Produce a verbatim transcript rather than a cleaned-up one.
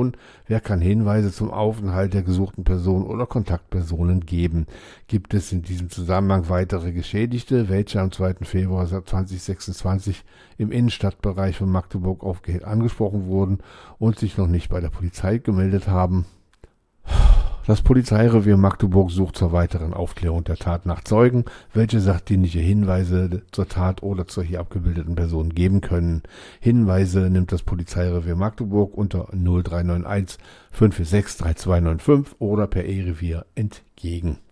Person. Wer kann Hinweise zum Aufenthalt der gesuchten Person oder Kontaktpersonen geben? Gibt es in diesem Zusammenhang weitere Geschädigte, welche am zweiten Februar zweitausendsechsundzwanzig im Innenstadtbereich von Magdeburg aufgehängt angesprochen wurden und sich noch nicht bei der Polizei gemeldet haben? Das Polizeirevier Magdeburg sucht zur weiteren Aufklärung der Tat nach Zeugen, welche sachdienliche Hinweise zur Tat oder zur hier abgebildeten Person geben können. Hinweise nimmt das Polizeirevier Magdeburg unter null drei neun eins fünf vier sechs drei zwei neun fünf oder per E-Revier entgegen.